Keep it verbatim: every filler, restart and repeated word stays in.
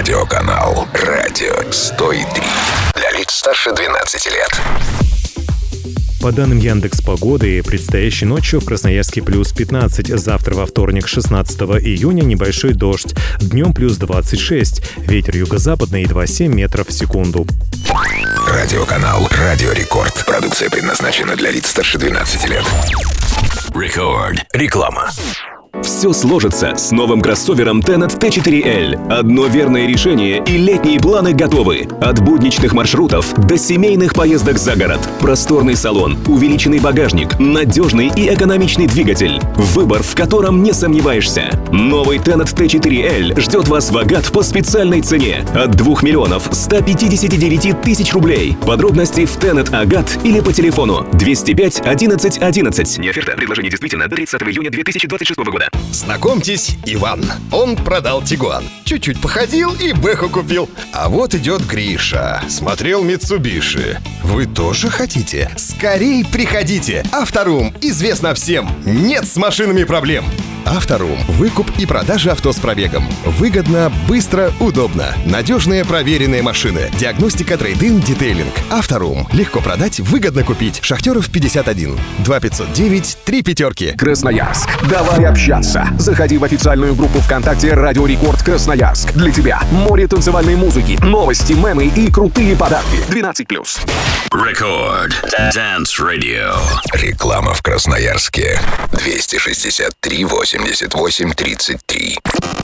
Радиоканал «Радио сто три». Для лиц старше двенадцати лет. По данным Яндекс.Погоды, предстоящей ночью в Красноярске плюс пятнадцать, завтра во вторник, шестнадцатого июня, небольшой дождь, днем плюс двадцать шесть, ветер юго-западный два целых семь метров в секунду. Радиоканал «Радио Рекорд». Продукция предназначена для лиц старше двенадцати лет. Рекорд. Реклама. Все сложится с новым кроссовером Tenet ти четыре эль. Одно верное решение, и летние планы готовы. От будничных маршрутов до семейных поездок за город. Просторный салон, увеличенный багажник, надежный и экономичный двигатель. Выбор, в котором не сомневаешься. Новый Tenet ти четыре эль ждет вас в Агат по специальной цене. От двух миллионов ста пятидесяти девяти тысяч рублей. Подробности в Tenet Агат или по телефону двести пять одиннадцать одиннадцать. Не оферта, предложение действительно до тридцатого июня две тысячи двадцать шестого года. Знакомьтесь, Иван. Он продал Тигуан. Чуть-чуть походил и Бэху купил. А вот идет Гриша. Смотрел Митсубиши. Вы тоже хотите? Скорей приходите. Авторум. Известно всем. Нет с машинами проблем. Авторум. Выкуп и продажа авто с пробегом. Выгодно, быстро, удобно. Надежные проверенные машины. Диагностика, трейд-ин, детейлинг. Авторум. Легко продать, выгодно купить. Шахтеров пятьдесят один. два пятьсот девять три пятерки. Красноярск. Давай общаться. Заходи в официальную группу ВКонтакте «Радио Рекорд Красноярск». Для тебя море танцевальной музыки, новости, мемы и крутые подарки. двенадцать плюс. Рекорд. Dance Radio. Реклама в Красноярске. двести шестьдесят три восемьдесят восемь тридцать три.